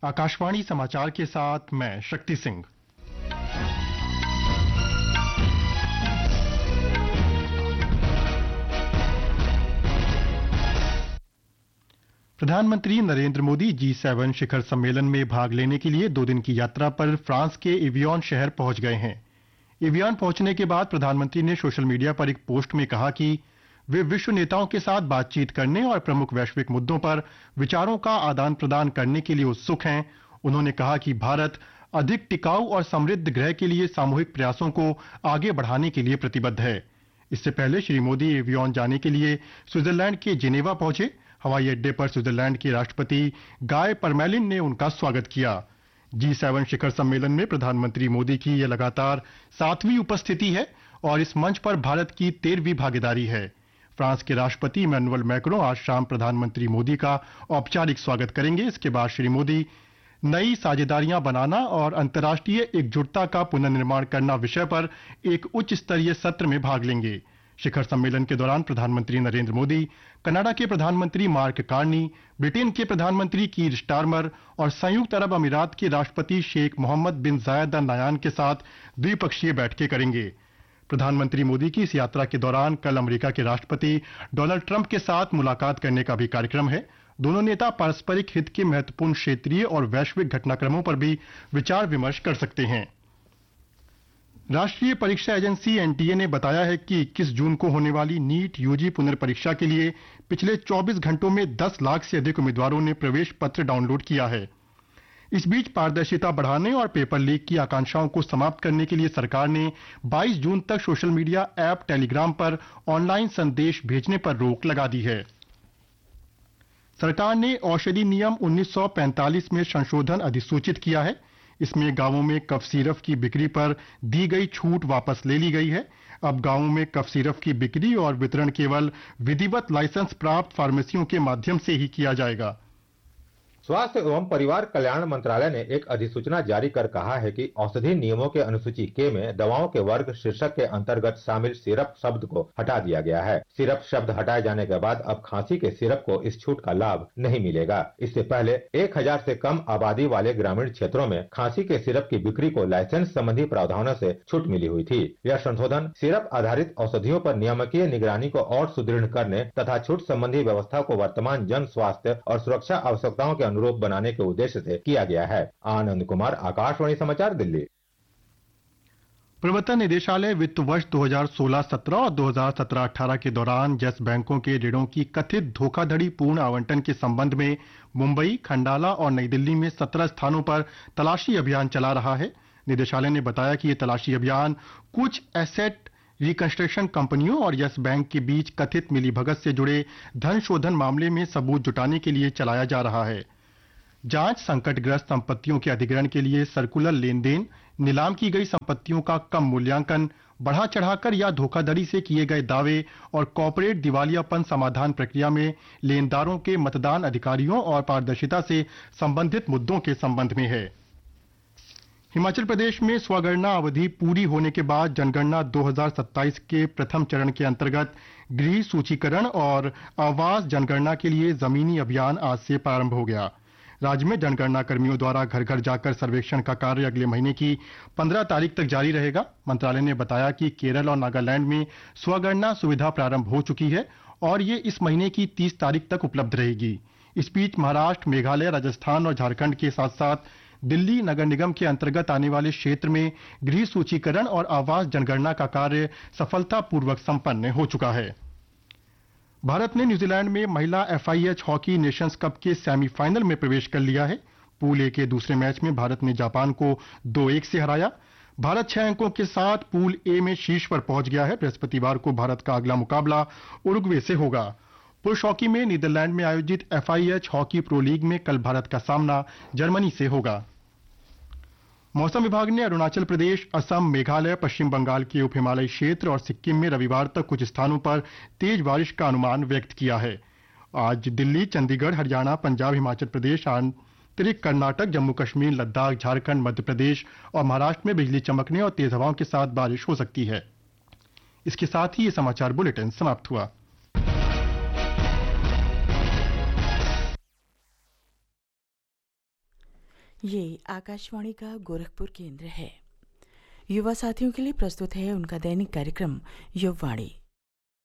आकाशवाणी समाचार के साथ मैं शक्ति सिंह। प्रधानमंत्री नरेंद्र मोदी G7 शिखर सम्मेलन में भाग लेने के लिए 2 दिन की यात्रा पर फ्रांस के एवियन शहर पहुंच गए हैं। एवियन पहुंचने के बाद प्रधानमंत्री ने सोशल मीडिया पर एक पोस्ट में कहा कि वे विश्व नेताओं के साथ बातचीत करने और प्रमुख वैश्विक मुद्दों पर विचारों का आदान प्रदान करने के लिए उत्सुक हैं। उन्होंने कहा कि भारत अधिक टिकाऊ और समृद्ध ग्रह के लिए सामूहिक प्रयासों को आगे बढ़ाने के लिए प्रतिबद्ध है। इससे पहले श्री मोदी एवियन जाने के लिए स्विट्जरलैंड के जिनेवा पहुंचे। हवाई अड्डे पर स्विट्जरलैंड के राष्ट्रपति गाय परमेलिन ने उनका स्वागत किया। G7 शिखर सम्मेलन में प्रधानमंत्री मोदी की यह लगातार 7वीं उपस्थिति है और इस मंच पर भारत की 13वीं भागीदारी है। फ्रांस के राष्ट्रपति इमैनुअल मैक्रों आज शाम प्रधानमंत्री मोदी का औपचारिक स्वागत करेंगे। इसके बाद श्री मोदी नई साझेदारियां बनाना और अंतर्राष्ट्रीय एकजुटता का पुनर्निर्माण करना विषय पर एक उच्च स्तरीय सत्र में भाग लेंगे। शिखर सम्मेलन के दौरान प्रधानमंत्री नरेंद्र मोदी कनाडा के प्रधानमंत्री मार्क कार्नी, ब्रिटेन के प्रधानमंत्री कीर स्टारमर और संयुक्त अरब अमीरात के राष्ट्रपति शेख मोहम्मद बिन जायद अल नायान के साथ द्विपक्षीय बैठकें करेंगे। प्रधानमंत्री मोदी की इस यात्रा के दौरान कल अमेरिका के राष्ट्रपति डोनाल्ड ट्रंप के साथ मुलाकात करने का भी कार्यक्रम है। दोनों नेता पारस्परिक हित के महत्वपूर्ण क्षेत्रीय और वैश्विक घटनाक्रमों पर भी विचार विमर्श कर सकते हैं। राष्ट्रीय परीक्षा एजेंसी NTA ने बताया है कि 21 जून को होने वाली नीट यूजी पुनर्परीक्षा के लिए पिछले 24 घंटों में 10 लाख से अधिक उम्मीदवारों ने प्रवेश पत्र डाउनलोड किया है। इस बीच पारदर्शिता बढ़ाने और पेपर लीक की आकांक्षाओं को समाप्त करने के लिए सरकार ने 22 जून तक सोशल मीडिया ऐप टेलीग्राम पर ऑनलाइन संदेश भेजने पर रोक लगा दी है। सरकार ने औषधि नियम 1945 में संशोधन अधिसूचित किया है। इसमें गांवों में कफ सिरप की बिक्री पर दी गई छूट वापस ले ली गई है। अब गांवों में कफ सिरप की बिक्री और वितरण केवल विधिवत लाइसेंस प्राप्त फार्मेसियों के माध्यम से ही किया जाएगा। स्वास्थ्य एवं परिवार कल्याण मंत्रालय ने एक अधिसूचना जारी कर कहा है कि औषधि नियमों के अनुसूची के में दवाओं के वर्ग शीर्षक के अंतर्गत शामिल सिरप शब्द को हटा दिया गया है। सिरप शब्द हटाए जाने के बाद अब खांसी के सिरप को इस छूट का लाभ नहीं मिलेगा। इससे पहले 1000 से कम आबादी वाले ग्रामीण क्षेत्रों में खांसी के सिरप की बिक्री को लाइसेंस संबंधी प्रावधानों से छूट मिली हुई थी। यह संशोधन सिरप आधारित औषधियों पर नियामकीय निगरानी को और सुदृढ़ करने तथा छूट संबंधी व्यवस्था को वर्तमान जन स्वास्थ्य और सुरक्षा आवश्यकताओं के अनुरूप बनाने के उद्देश्य से किया गया है। आनंद कुमार, आकाशवाणी समाचार, दिल्ली। प्रवर्तन निदेशालय वित्त वर्ष 2016-17 और 2017-18 के दौरान यस बैंकों के ऋणों की कथित धोखाधड़ी पूर्ण आवंटन के संबंध में मुंबई, खंडाला और नई दिल्ली में 17 स्थानों पर तलाशी अभियान चला रहा है। निदेशालय ने बताया कि यह तलाशी अभियान कुछ एसेट रिकंस्ट्रक्शन कंपनियों और यस बैंक के बीच कथित मिलीभगत से जुड़े धन शोधन मामले में सबूत जुटाने के लिए चलाया जा रहा है। जांच संकटग्रस्त संपत्तियों के अधिग्रहण के लिए सर्कुलर लेन देन, नीलाम की गई संपत्तियों का कम मूल्यांकन, बढ़ा चढ़ाकर या धोखाधड़ी से किए गए दावे और कॉर्पोरेट दिवालियापन समाधान प्रक्रिया में लेनदारों के मतदान अधिकारियों और पारदर्शिता से संबंधित मुद्दों के संबंध में है। हिमाचल प्रदेश में स्वगणना अवधि पूरी होने के बाद जनगणना 2027 के प्रथम चरण के अंतर्गत गृह सूचीकरण और आवास जनगणना के लिए जमीनी अभियान आज से प्रारंभ हो गया। राज्य में जनगणना कर्मियों द्वारा घर घर जाकर सर्वेक्षण का कार्य अगले महीने की 15 तारीख तक जारी रहेगा। मंत्रालय ने बताया कि केरल और नागालैंड में स्वगणना सुविधा प्रारंभ हो चुकी है और ये इस महीने की 30 तारीख तक उपलब्ध रहेगी। इस बीच महाराष्ट्र, मेघालय, राजस्थान और झारखंड के साथ साथ दिल्ली नगर निगम के अंतर्गत आने वाले क्षेत्र में गृह सूचीकरण और आवास जनगणना का कार्य सफलतापूर्वक संपन्न हो चुका है। भारत ने न्यूजीलैंड में महिला FIH हॉकी नेशंस कप के सेमीफाइनल में प्रवेश कर लिया है। पूल ए के दूसरे मैच में भारत ने जापान को 2-1 से हराया। भारत 6 अंकों के साथ पूल ए में शीर्ष पर पहुंच गया है। बृहस्पतिवार को भारत का अगला मुकाबला उरुग्वे से होगा। पुरुष हॉकी में नीदरलैंड में आयोजित FIH हॉकी प्रो लीग में कल भारत का सामना जर्मनी से होगा। मौसम विभाग ने अरुणाचल प्रदेश, असम, मेघालय, पश्चिम बंगाल के उप हिमालयी क्षेत्र और सिक्किम में रविवार तक कुछ स्थानों पर तेज बारिश का अनुमान व्यक्त किया है। आज दिल्ली, चंडीगढ़, हरियाणा, पंजाब, हिमाचल प्रदेश, आंतरिक कर्नाटक, जम्मू कश्मीर, लद्दाख, झारखंड, मध्य प्रदेश और महाराष्ट्र में बिजली चमकने और तेज हवाओं के साथ बारिश हो सकती है। इसके साथ ही ये समाचार बुलेटिन समाप्त हुआ। ये आकाशवाणी का गोरखपुर केंद्र है। युवा साथियों के लिए प्रस्तुत है उनका दैनिक कार्यक्रम युववाणी।